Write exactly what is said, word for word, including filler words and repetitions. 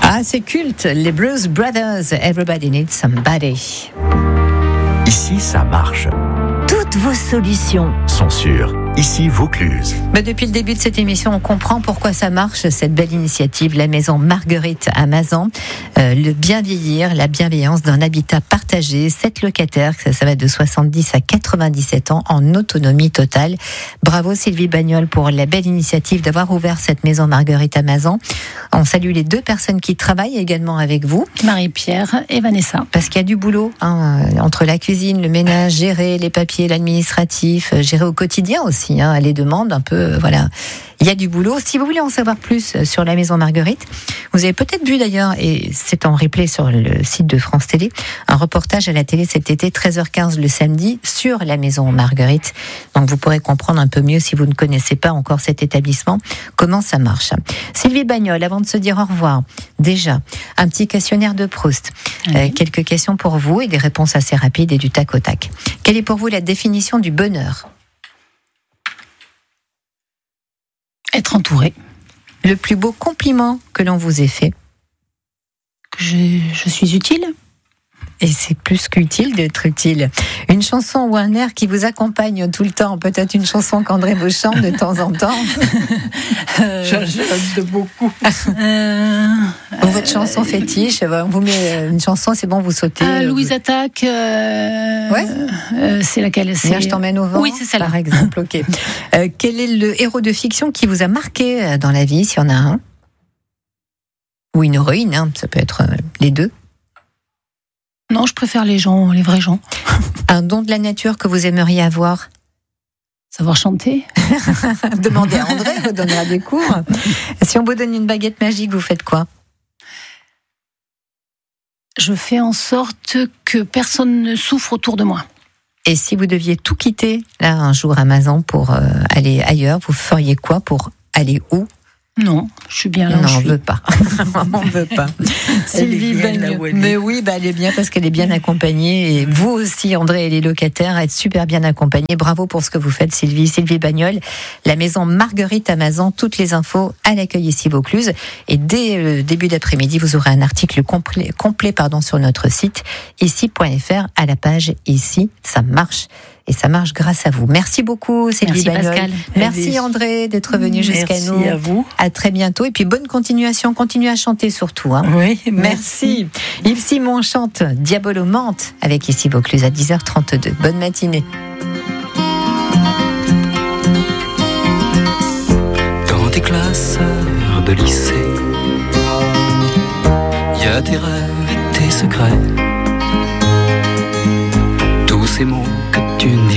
Ah, c'est culte, les Blues Brothers, Everybody Needs Somebody. Ici, ça marche. Toutes vos solutions sont sûres. Ici, Vaucluse. Bah depuis le début de cette émission, on comprend pourquoi ça marche, cette belle initiative, la maison Marguerite à Mazan. Euh, le bien vieillir, la bienveillance d'un habitat partagé, sept locataires, ça, ça va de soixante-dix à quatre-vingt-dix-sept ans en autonomie totale. Bravo Sylvie Bagnol pour la belle initiative d'avoir ouvert cette maison Marguerite à Mazan. On salue les deux personnes qui travaillent également avec vous. Marie-Pierre et Vanessa. Parce qu'il y a du boulot, hein, entre la cuisine, le ménage, gérer les papiers, l'administratif, gérer au quotidien aussi. Hein, les demandes un peu, voilà. Il y a du boulot. Si vous voulez en savoir plus sur la maison Marguerite, vous avez peut-être vu d'ailleurs, et c'est en replay sur le site de France Télé, un reportage à la télé cet été, treize heures quinze le samedi, sur la maison Marguerite. Donc vous pourrez comprendre un peu mieux, si vous ne connaissez pas encore cet établissement, comment ça marche. Sylvie Bagnol, avant de se dire au revoir, déjà, un petit questionnaire de Proust. Oui. Euh, quelques questions pour vous et des réponses assez rapides et du tac au tac. Quelle est pour vous la définition du bonheur ? Être entouré. Le plus beau compliment que l'on vous ait fait? Que je, je suis utile. Et c'est plus qu'utile d'être utile. Une chanson ou un air qui vous accompagne tout le temps, peut-être une chanson qu'André Beauchamp chante de temps en temps. euh, J'aime beaucoup. euh, Ou votre chanson fétiche, on vous met une chanson, c'est bon, vous sautez. Euh, Louise Attaque. Euh, ouais. Euh, c'est laquelle? C'est... Bien, je t'emmène au vent. Oui, c'est celle-là. Par exemple, ok. Euh, quel est le héros de fiction qui vous a marqué dans la vie, s'il y en a un? Ou une héroïne, hein, ça peut être les deux. Non, je préfère les gens, les vrais gens. Un don de la nature que vous aimeriez avoir? Savoir chanter. Demandez à André, vous donnera des cours. Si on vous donne une baguette magique, vous faites quoi? Je fais en sorte que personne ne souffre autour de moi. Et si vous deviez tout quitter, là, un jour à Mazan, pour euh, aller ailleurs, vous feriez quoi pour aller où? Non, je suis bien là non, où je on suis. veut pas. on veut pas. Sylvie Bagnol. Mais oui, bah, elle est bien parce qu'elle est bien accompagnée. Et vous aussi, André et les locataires, êtes super bien accompagnés. Bravo pour ce que vous faites, Sylvie. Sylvie Bagnol, la maison Marguerite à Mazan. Toutes les infos à l'accueil ici Vaucluse. Et dès le début d'après-midi, vous aurez un article complet, complet pardon, sur notre site ici point f r à la page Ici, ça marche. Et ça marche grâce à vous. Merci beaucoup, Sylvie Merci Bagnol. Pascal. Merci André d'être venu jusqu'à merci nous. Merci à vous. À très bientôt. Et puis bonne continuation. Continuez à chanter surtout. Hein. Oui, merci. merci. Yves Simon chante Diabolo Mente avec ici Vaucluse à dix heures trente-deux. Bonne matinée. Dans tes classes de lycée, il y a tes rêves et tes secrets. Tous ces mots que tu ne dis